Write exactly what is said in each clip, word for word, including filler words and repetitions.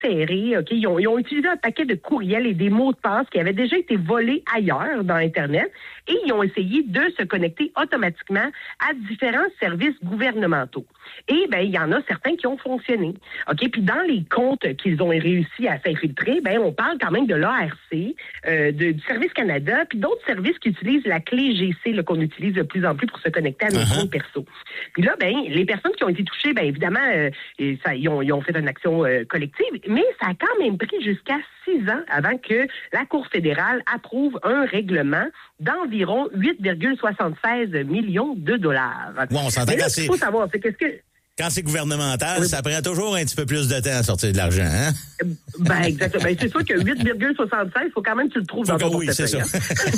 serrés. Okay? Ils, ont, ils ont utilisé un paquet de courriels et des mots de passe qui avaient déjà été volés ailleurs dans Internet et ils ont essayé de se connecter automatiquement à différents services gouvernementaux. Et ben il y en a certains qui ont fonctionné. OK, puis dans les comptes qu'ils ont réussi à s'infiltrer, ben on parle quand même de l'A R C, euh, de, du Service Canada, puis d'autres services qui utilisent la clé G C là, qu'on utilise de plus en plus pour se connecter à nos uh-huh. comptes perso. Puis là, ben les personnes qui ont été touchées, ben évidemment, euh, et ça, ils, ont, ils ont fait une action euh, collective, mais ça a quand même pris jusqu'à six ans avant que la Cour fédérale approuve un règlement d'environ huit virgule soixante-seize millions de dollars. Ouais, on s'entend là, ce qu'il faut savoir, c'est qu'est-ce que Quand c'est gouvernemental, oui. ça prend toujours un petit peu plus de temps à sortir de l'argent, hein? Ben, exactement. Ben, c'est sûr que huit virgule soixante-seize, il faut quand même que tu le trouves faut dans ton oui, portefeuille. C'est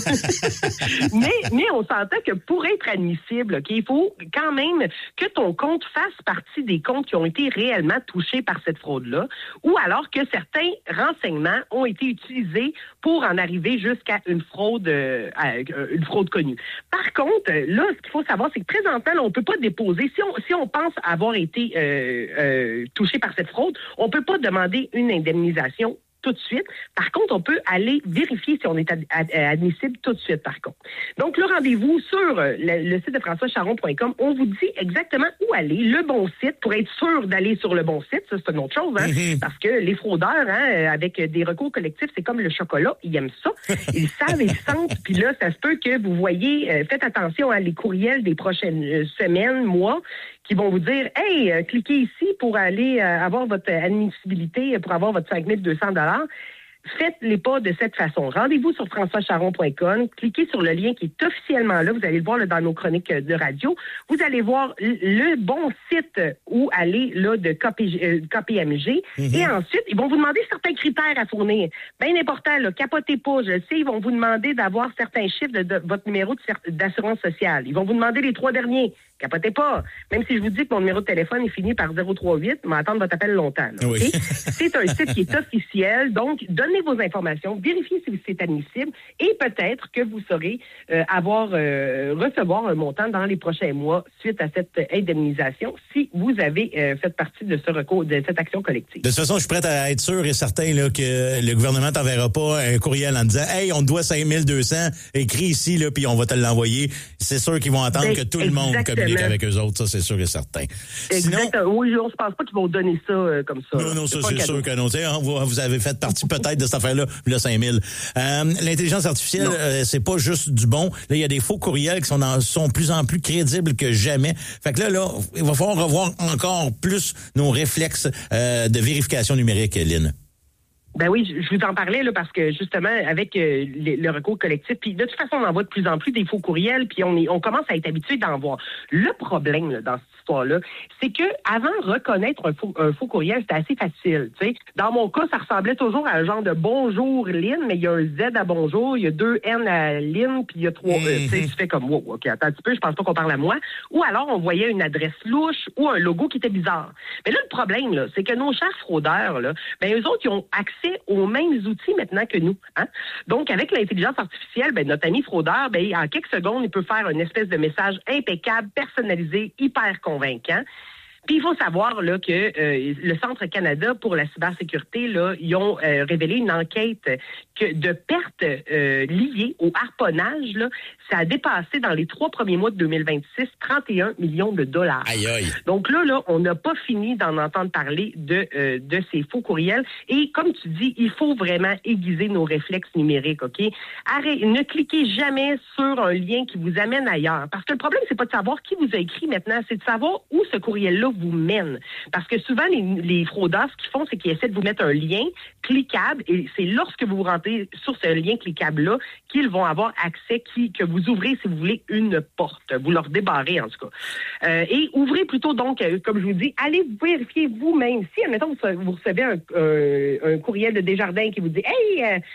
ça. mais, mais on s'entend que pour être admissible, okay, il faut quand même que ton compte fasse partie des comptes qui ont été réellement touchés par cette fraude-là, ou alors que certains renseignements ont été utilisés pour en arriver jusqu'à une fraude, euh, une fraude connue. Par contre, là, ce qu'il faut savoir, c'est que présentement, là, on ne peut pas déposer, si on, si on pense avoir été euh, euh, touché par cette fraude, on ne peut pas demander une indemnisation tout de suite. Par contre, on peut aller vérifier si on est ad- ad- admissible tout de suite, par contre. Donc, le rendez-vous sur le, le site de françois charon point com, on vous dit exactement où aller, le bon site, pour être sûr d'aller sur le bon site. Ça, c'est une autre chose, hein, mm-hmm. parce que les fraudeurs, hein, avec des recours collectifs, c'est comme le chocolat, ils aiment ça. Ils savent, ils sentent, puis là, ça se peut que vous voyez, euh, faites attention à les courriels des prochaines euh, semaines, mois, qui vont vous dire, hey, euh, cliquez ici pour aller euh, avoir votre admissibilité, pour avoir votre cinq mille deux cents dollars. Faites-les pas de cette façon. Rendez-vous sur françois charon point com, cliquez sur le lien qui est officiellement là, vous allez le voir là, dans nos chroniques de radio. Vous allez voir le bon site où aller là, de K P M G. Mm-hmm. Et ensuite, ils vont vous demander certains critères à fournir. Bien important, là, capotez pas, je le sais, ils vont vous demander d'avoir certains chiffres de, de votre numéro de, d'assurance sociale. Ils vont vous demander les trois derniers. Capotez pas. Même si je vous dis que mon numéro de téléphone est fini par zéro trois huit, mais attendre votre appel longtemps. Là, oui. okay? C'est un site qui est officiel, donc donnez vos informations, vérifiez si c'est admissible et peut-être que vous saurez euh, avoir euh, recevoir un montant dans les prochains mois suite à cette indemnisation si vous avez euh, fait partie de ce recours, de cette action collective. De toute façon, je suis prêt à être sûr et certain là, que le gouvernement t'enverra pas un courriel en disant « Hey, on te doit cinq mille deux cents, écris ici, là, puis on va te l'envoyer. » C'est sûr qu'ils vont attendre ben, que tout le monde communique avec eux autres, ça c'est sûr et certain. Exactement. Sinon, oui, on se pense pas qu'ils vont donner ça euh, comme ça. Non, non, ça c'est, c'est sûr que non. Tu sais, vous, vous avez fait partie peut-être de cette affaire-là, le cinq mille. Euh, l'intelligence artificielle, euh, c'est pas juste du bon. Là, il y a des faux courriels qui sont dans, sont plus en plus crédibles que jamais. Fait que là, là, il va falloir revoir encore plus nos réflexes euh, de vérification numérique, Lynn. Ben oui, je vous en parlais là parce que justement avec euh, le, le recours collectif, puis de toute façon on en voit de plus en plus des faux courriels, puis on est, on commence à être habitué d'en voir. Le problème là, dans cette histoire-là, c'est que avant reconnaître un faux, un faux courriel, c'était assez facile. Tu sais, dans mon cas, ça ressemblait toujours à un genre de bonjour Lynn, mais il y a un Z à bonjour, il y a deux N à Lynn, puis il y a trois. Mm-hmm. Euh, tu sais, tu fais comme wow, ok, attends un petit peu, je pense pas qu'on parle à moi. Ou alors on voyait une adresse louche ou un logo qui était bizarre. Mais là le problème là, c'est que nos chers fraudeurs là, ben eux autres ils ont accès aux mêmes outils maintenant que nous. Hein? Donc, avec l'intelligence artificielle, ben, notre ami fraudeur, ben, en quelques secondes, il peut faire une espèce de message impeccable, personnalisé, hyper convaincant. Puis il faut savoir là que euh, le Centre Canada pour la cybersécurité, là, ils ont euh, révélé une enquête que de pertes euh, liées au harponnage, là, ça a dépassé dans les trois premiers mois de deux mille vingt-six trente et un millions de dollars. Aïe aïe. Donc là, là, on n'a pas fini d'en entendre parler de euh, de ces faux courriels. Et comme tu dis, il faut vraiment aiguiser nos réflexes numériques, ok? Arrêtez, ne cliquez jamais sur un lien qui vous amène ailleurs. Parce que le problème, c'est pas de savoir qui vous a écrit maintenant, c'est de savoir où ce courriel-là vous mène. Parce que souvent, les, les fraudeurs, ce qu'ils font, c'est qu'ils essaient de vous mettre un lien cliquable et c'est lorsque vous vous rentrez sur ce lien cliquable-là qu'ils vont avoir accès, qui, que vous ouvrez, si vous voulez, une porte. Vous leur débarrez, en tout cas. Euh, et ouvrez plutôt, donc, euh, comme je vous dis, allez vérifier vous-même. Si, admettons, vous, vous recevez un, euh, un courriel de Desjardins qui vous dit « Hey, euh,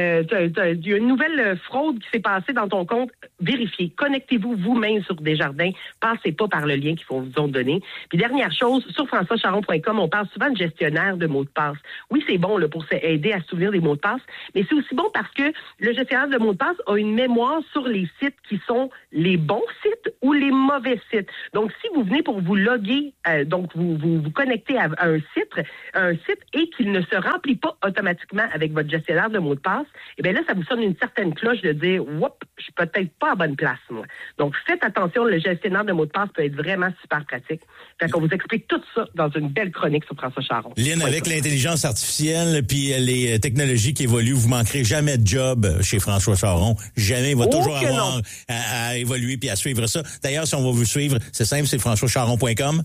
euh, il y a une nouvelle fraude qui s'est passée dans ton compte. » Vérifiez. Connectez-vous vous-même sur Desjardins. Passez pas par le lien qu'ils vous ont donné. Puis, dernière dernière chose, sur françois charon point com, on parle souvent de gestionnaire de mots de passe. Oui, c'est bon là, pour aider à se souvenir des mots de passe, mais c'est aussi bon parce que le gestionnaire de mots de passe a une mémoire sur les sites qui sont les bons sites ou les mauvais sites. Donc, si vous venez pour vous loguer, euh, donc vous, vous vous connectez à un site, à un site et qu'il ne se remplit pas automatiquement avec votre gestionnaire de mots de passe, eh bien là, ça vous sonne une certaine cloche de dire, oups, je suis peut-être pas à bonne place, moi. Donc, faites attention, le gestionnaire de mots de passe peut être vraiment super pratique. Fait qu'on vous explique tout ça dans une belle chronique sur François Charon. Lynn, avec l'intelligence artificielle puis les technologies qui évoluent, vous manquerez jamais de job chez François Charon. Jamais. Il va oh toujours avoir à, à évoluer puis à suivre ça. D'ailleurs, si on va vous suivre, c'est simple, c'est françois charon point com.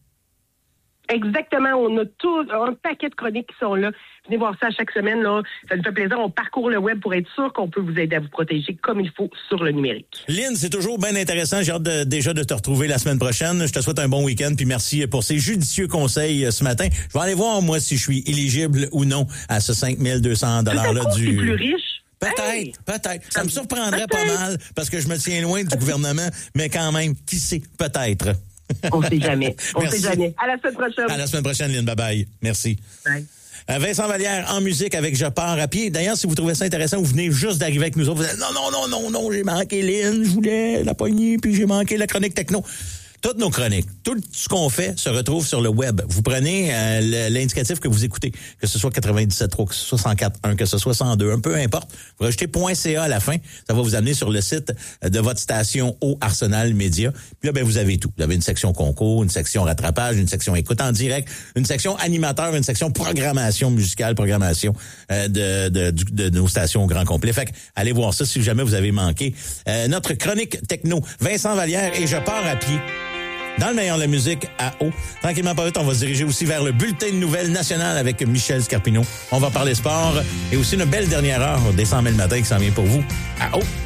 Exactement. On a tout un paquet de chroniques qui sont là. Venez voir ça chaque semaine. Là. Ça nous fait plaisir. On parcourt le web pour être sûr qu'on peut vous aider à vous protéger comme il faut sur le numérique. Lynn, c'est toujours bien intéressant. J'ai hâte de, déjà de te retrouver la semaine prochaine. Je te souhaite un bon week-end puis merci pour ces judicieux conseils ce matin. Je vais aller voir, moi, si je suis éligible ou non à ce cinq mille deux cents dollars-là du... plus riche. Peut-être, hey! peut-être. Ça me surprendrait peut-être. Pas mal parce que je me tiens loin du gouvernement, mais quand même, qui sait, peut-être. On sait jamais. On Merci. sait jamais. À la semaine prochaine. À la semaine prochaine, Lynn. Bye bye. Merci. Bye. Vincent Vallière en musique avec Je pars à pied. D'ailleurs, si vous trouvez ça intéressant, vous venez juste d'arriver avec nous autres. Vous dites non, non, non, non, non, j'ai manqué Lynn, je voulais la poignée, puis j'ai manqué la chronique techno. Toutes nos chroniques, tout ce qu'on fait se retrouve sur le web. Vous prenez euh, l'indicatif que vous écoutez, que ce soit quatre-vingt-dix-sept trois, que ce soit cent quatre un, que ce soit cent deux un, peu importe. Vous rajoutez .ca à la fin, ça va vous amener sur le site de votre station au Arsenal Média. Puis là, ben vous avez tout. Vous avez une section concours, une section rattrapage, une section écoute en direct, une section animateur, une section programmation musicale, programmation euh, de, de, de, de nos stations au grand complet. Fait que allez voir ça si jamais vous avez manqué euh, notre chronique techno. Vincent Vallière et Je pars à pied. Dans le meilleur de la musique à eau. Tranquillement pas vite, on va se diriger aussi vers le bulletin de nouvelles nationales avec Michel Scarpino. On va parler sport et aussi une belle dernière heure des cent mille matins qui s'en vient pour vous à eau.